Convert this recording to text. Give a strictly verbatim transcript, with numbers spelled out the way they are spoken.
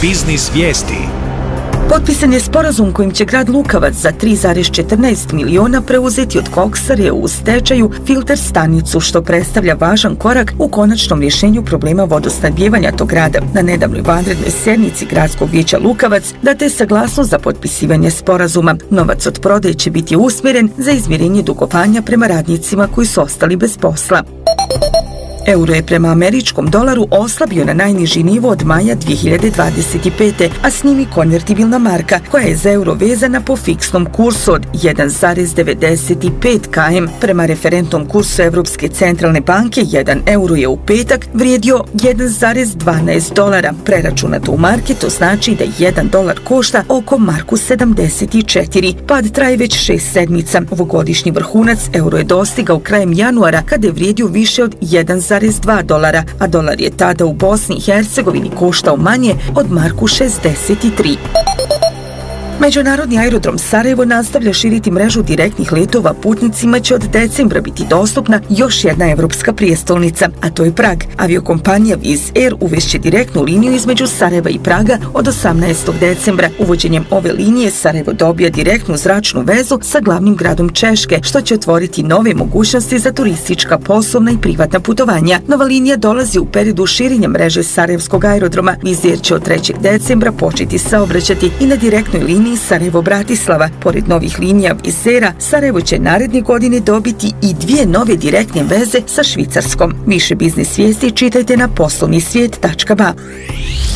Biznis vijesti. Potpisan je sporazum kojim će grad Lukavac za tri zarez četrnaest miliona preuzeti od Koksare u stečaju filter stanicu, što predstavlja važan korak u konačnom rješenju problema vodosnabdijevanja tog grada. Na nedavnoj vanrednoj sjednici Gradskog vijeća Lukavac data je saglasnost za potpisivanje sporazuma. Novac od prodaje će biti usmjeren za izmirenje dugovanja prema radnicima koji su ostali bez posla. Euro je prema američkom dolaru oslabio na najniži nivo od maja dvije hiljade dvadeset pete. a s njim i konvertibilna marka koja je za euro vezana po fiksnom kursu od jedan zarez devedeset pet km. Prema referentnom kursu Europske centralne banke jedan euro je u petak vrijedio jedan zarez dvanaest dolara. Preračunato u marke to znači da jedan dolar košta oko marku sedamdeset četiri. Pad traje već šest sedmica. Ovogodišnji vrhunac euro je dostigao krajem januara kada je vrijedio više od jedan zarez dva dolara, a dolar je tada u Bosni i Hercegovini koštao manje od marku šezdeset tri. Međunarodni aerodrom Sarajevo nastavlja širiti mrežu direktnih letova. Putnicima će od decembra biti dostupna još jedna evropska prijestolnica, a to je Prag. Aviokompanija Wizz Air uvešće direktnu liniju između Sarajeva i Praga od osamnaestog decembra. Uvođenjem ove linije Sarajevo dobija direktnu zračnu vezu sa glavnim gradom Češke, što će otvoriti nove mogućnosti za turistička, poslovna i privatna putovanja. Nova linija dolazi u periodu širenja mreže Sarajevskog aerodroma. Wizz Air će od trećeg decembra početi saobraćati i na direktnoj liniji Sarajevo-Bratislava. Pored novih linija Wizz Aira, Sarajevo će naredne godine dobiti i dvije nove direktne veze sa Švicarskom. Više biznis vijesti čitajte na poslovni svijet tačka ba.